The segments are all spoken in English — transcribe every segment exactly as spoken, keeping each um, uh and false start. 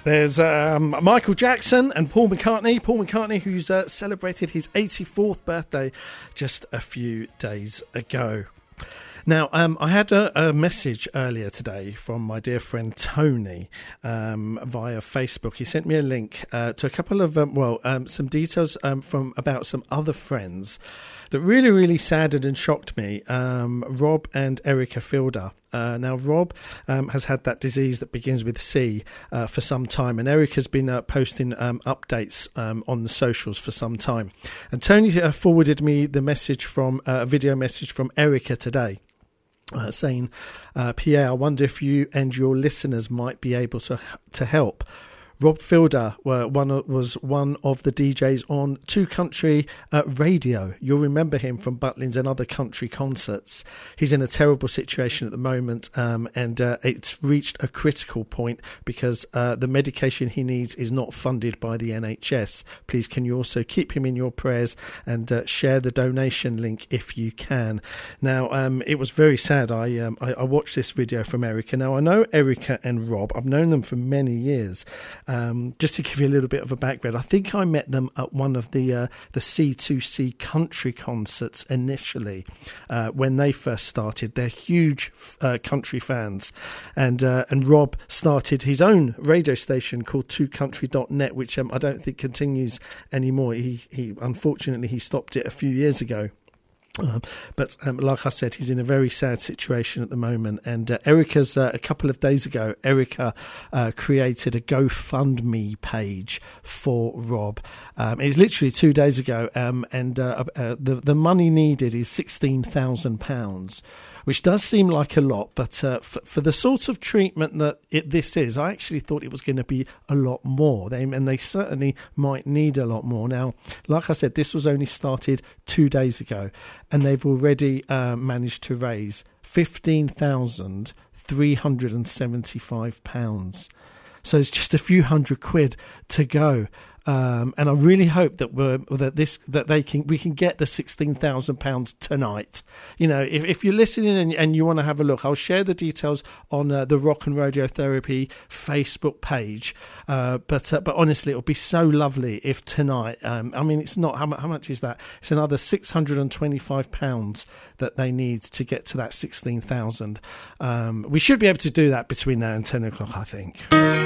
There's um, Michael Jackson and Paul McCartney. Paul McCartney, who's uh, celebrated his eighty-fourth birthday just a few days ago. Now, um, I had a, a message earlier today from my dear friend Tony um, via Facebook. He sent me a link uh, to a couple of, um, well, um, some details um, from about some other friends that really, really saddened and shocked me. Um, Rob and Erica Fielder. Uh, now, Rob um, has had that disease that begins with C uh, for some time, and Erica's been uh, posting um, updates um, on the socials for some time. And Tony uh, forwarded me the message from uh, a video message from Erica today. Uh, saying, uh, Pierre, I wonder if you and your listeners might be able to to help. Rob Fielder were one of, was one of the D Js on Two Country uh, Radio. You'll remember him from Butlins and other country concerts. He's in a terrible situation at the moment, um, and uh, it's reached a critical point because uh, the medication he needs is not funded by the N H S. Please, can you also keep him in your prayers and uh, share the donation link if you can. Now, um, it was very sad. I, um, I I watched this video from Erica. Now, I know Erica and Rob. I've known them for many years. Um, just to give you a little bit of a background, I think I met them at one of the uh, the C two C country concerts initially uh, when they first started. They're huge uh, country fans, and uh, and Rob started his own radio station called two country dot net, which um, I don't think continues anymore. He he unfortunately he stopped it a few years ago. Um, but um, like I said, he's in a very sad situation at the moment. And uh, Erica's uh, a couple of days ago, Erica uh, created a GoFundMe page for Rob. Um, it's literally two days ago, um, and uh, uh, the the money needed is sixteen thousand pounds. Which does seem like a lot, but uh, for, for the sort of treatment that it, this is, I actually thought it was going to be a lot more. They, and they certainly might need a lot more. Now, like I said, this was only started two days ago, and they've already uh, managed to raise fifteen thousand three hundred seventy-five pounds. So it's just a few hundred quid to go. Um, and I really hope that we're that this that they can we can get the sixteen thousand pounds tonight. You know, if, if you're listening and, and you want to have a look, I'll share the details on uh, the Rock and Radiotherapy Facebook page. Uh, but uh, but honestly, it would be so lovely if tonight. Um, I mean, it's not how much, how much is that? It's another six hundred and twenty-five pounds that they need to get to that sixteen thousand. Um, we should be able to do that between now and ten o'clock, I think.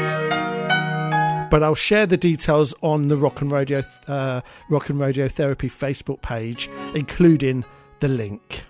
But I'll share the details on the Rock and Radio, uh, Rock and Radiotherapy Facebook page, including the link.